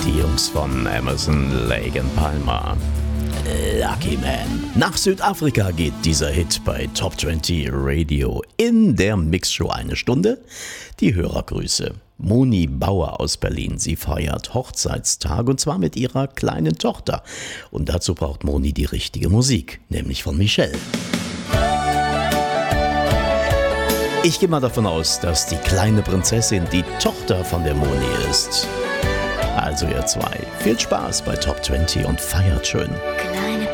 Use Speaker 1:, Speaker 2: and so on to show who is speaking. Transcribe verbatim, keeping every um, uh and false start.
Speaker 1: Die Jungs von Emerson, Lake and Palmer. Lucky Man. Nach Südafrika geht dieser Hit bei Top zwanzig Radio. In der Mixshow eine Stunde. Die Hörergrüße. Moni Bauer aus Berlin. Sie feiert Hochzeitstag und zwar mit ihrer kleinen Tochter. Und dazu braucht Moni die richtige Musik, nämlich von Michelle. Ich gehe mal davon aus, dass die kleine Prinzessin die Tochter von der Moni ist. Also ihr zwei, viel Spaß bei Top zwanzig und feiert schön.
Speaker 2: Kleine